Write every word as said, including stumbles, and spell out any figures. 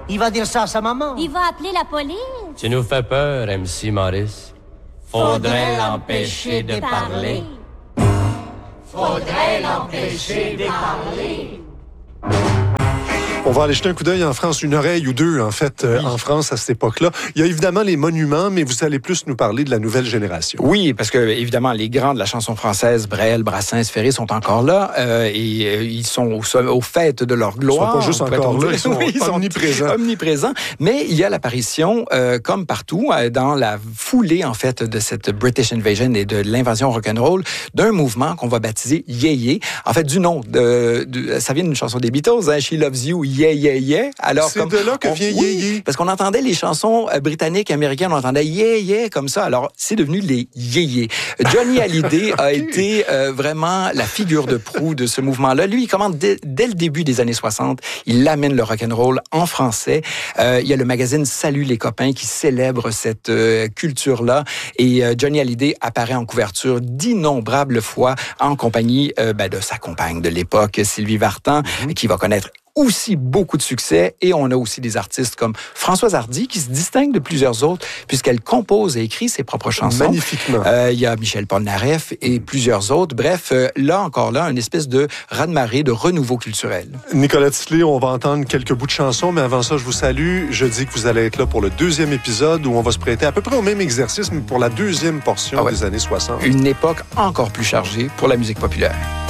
Il va dire ça à sa maman. Il va appeler la police. Tu nous fais peur, M C Maurice. Faudrait l'empêcher de parler. Faudrait l'empêcher de parler. On va aller jeter un coup d'œil en France, une oreille ou deux, en fait, euh, oui. en France à cette époque-là. Il y a évidemment les monuments, mais vous allez plus nous parler de la nouvelle génération. Oui, parce que évidemment, les grands de la chanson française, Brel, Brassens, Ferré, sont encore là euh, et euh, ils sont au, au fait de leur gloire. Ils sont pas juste encore là, ils sont oui, ils omniprésents. Sont omniprésents. Mais il y a l'apparition, euh, comme partout, euh, dans la foulée, en fait, de cette British Invasion et de l'invasion rock'n'roll, d'un mouvement qu'on va baptiser Yeah Yeah. En fait, du nom, de, de, ça vient d'une chanson des Beatles, hein, She Loves You, Yeah Yeah Yeah. Alors, c'est comme, de là que on, vient oui, Yeah Yeah. Parce qu'on entendait les chansons britanniques, américaines, on entendait Yeah Yeah comme ça. Alors, c'est devenu les Yeah Yeah. Johnny Hallyday a été euh, vraiment la figure de proue de ce mouvement-là. Lui, il commande dès, dès le début des années soixante. Il amène le rock'n'roll en français. Euh, il y a le magazine Salut les copains qui célèbre cette euh, culture-là. Et euh, Johnny Hallyday apparaît en couverture d'innombrables fois en compagnie euh, ben, de sa compagne de l'époque, Sylvie Vartan, mm-hmm. qui va connaître aussi beaucoup de succès, et on a aussi des artistes comme Françoise Hardy qui se distingue de plusieurs autres puisqu'elle compose et écrit ses propres chansons. Magnifiquement. Euh, il y a Michel Polnareff et plusieurs autres. Bref, euh, là encore là, une espèce de raz-de-marée de renouveau culturel. Nicolas Tisley, on va entendre quelques bouts de chansons, mais avant ça, je vous salue. Je dis que vous allez être là pour le deuxième épisode où on va se prêter à peu près au même exercice, mais pour la deuxième portion ah ouais. des années soixante. Une époque encore plus chargée pour la musique populaire.